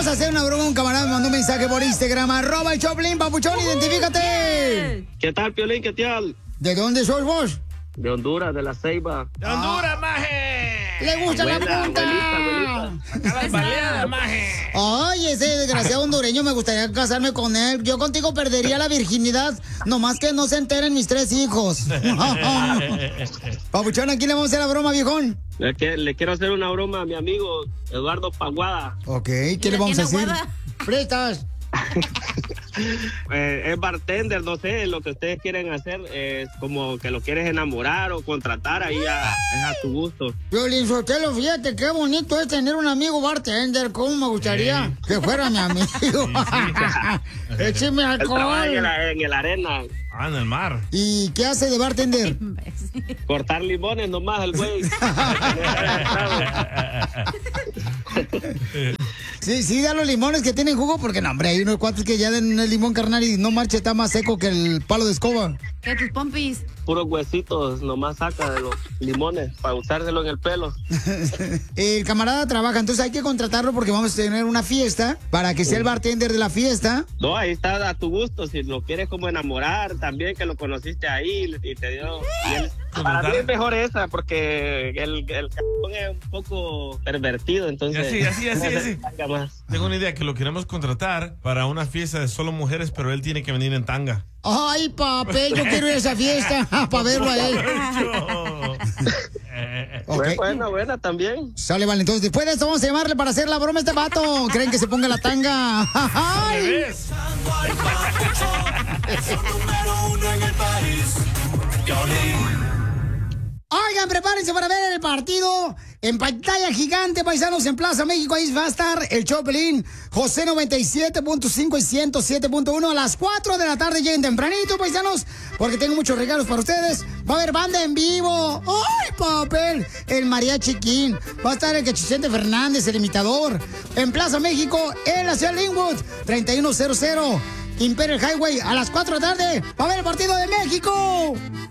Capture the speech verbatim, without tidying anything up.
vamos a hacer una broma. Un camarada me mandó un mensaje por Instagram. Arroba el Choplin, papuchón, identifícate. ¿Qué tal, Piolín? ¿Qué tal? ¿De dónde sos vos? De Honduras, de La Ceiba. ¡De Honduras, maje! ¡Le gusta Abuela, la punta! abuelita, abuelita. Acá las baleadas, maje. Ay, ese desgraciado hondureño, me gustaría casarme con él. Yo contigo perdería la virginidad, nomás que no se enteren mis tres hijos. Papuchón, ¿a quién le vamos a hacer la broma, viejón? Le, que- le quiero hacer una broma a mi amigo Eduardo Paguada. Ok, ¿qué le vamos a decir? Prestas. Eh, es bartender, no sé, lo que ustedes quieren hacer es como que lo quieres enamorar o contratar, ahí a- es a tu gusto. Violín Sotelo, fíjate qué bonito es tener un amigo bartender. ¿Cómo me gustaría Sí. que fuera mi amigo? Écheme Él trabaja en, alcohol. la- en el arena. Ah, en el mar. ¿Y qué hace de bartender? Cortar limones nomás el güey. Sí, sí, da los limones que tienen jugo, porque no, hombre, hay unos cuates que ya den el limón carnal y no marche, está más seco que el palo de escoba. Que tus pompis. Puros huesitos nomás saca de los limones para usárselo en el pelo. El camarada trabaja, entonces hay que contratarlo porque vamos a tener una fiesta para que sea el bartender de la fiesta. No, ahí está a tu gusto. Si lo quieres como enamorar, también que lo conociste ahí y te dio. Y él- para mí es mejor esa, porque el, el cabrón es un poco pervertido, entonces. Y así, así, así, así. Salga más. Tengo una idea que lo queremos contratar para una fiesta de solo mujeres, pero él tiene que venir en tanga. Ay, papel, yo quiero ir a esa fiesta para verlo a él. Ok. Buena, buena también. Sale, vale, entonces después de esto vamos a llamarle para hacer la broma a este vato. ¿Creen que se ponga la tanga? ¡Ay! Número uno en el país. Oigan, prepárense para ver el partido en pantalla gigante, paisanos, en Plaza México. Ahí va a estar el Choplin, José noventa y siete punto cinco y ciento siete punto uno a las cuatro de la tarde. Lleguen tempranito, paisanos, porque tengo muchos regalos para ustedes. Va a haber banda en vivo. ¡Ay, papel! El Mariachi King. Va a estar el Cachicente Fernández, el imitador. En Plaza México, en la ciudad de Linwood, treinta y uno cero cero Imperial Highway, a las cuatro de la tarde. Va a haber el partido de México.